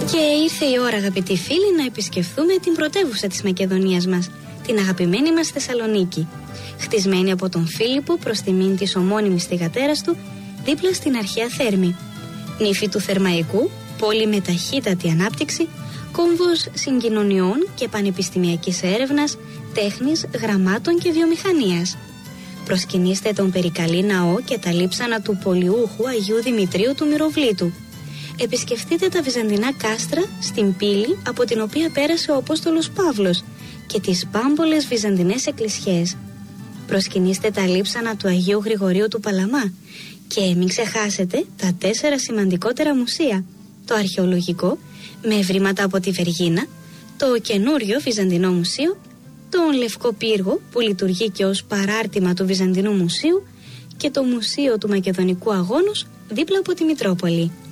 Και ήρθε η ώρα, αγαπητοί φίλοι, να επισκεφθούμε την πρωτεύουσα της Μακεδονίας μας, την αγαπημένη μας Θεσσαλονίκη. Χτισμένη από τον Φίλιππο προς τιμήν της ομώνυμης θυγατέρας του, δίπλα στην αρχαία Θέρμη. Νύφη του Θερμαϊκού, πόλη με ταχύτατη ανάπτυξη, κόμβος συγκοινωνιών και πανεπιστημιακής έρευνας, τέχνης, γραμμάτων και βιομηχανίας. Προσκυνήστε τον Περικαλή Ναό και τα λείψανα του πολιούχου Αγίου Δημητρίου του Μυροβλήτου. Επισκεφτείτε τα βυζαντινά κάστρα στην πύλη από την οποία πέρασε ο Απόστολος Παύλος και τις πάμπολες βυζαντινές εκκλησιές. Προσκυνήστε τα λείψανα του Αγίου Γρηγορίου του Παλαμά και μην ξεχάσετε τα 4 σημαντικότερα μουσεία: το αρχαιολογικό με ευρήματα από τη Βεργίνα, το καινούριο Βυζαντινό Μουσείο, τον Λευκό Πύργο που λειτουργεί και ως παράρτημα του Βυζαντινού Μουσείου και το Μουσείο του Μακεδονικού Αγώνος δίπλα από τη Μητρόπολη.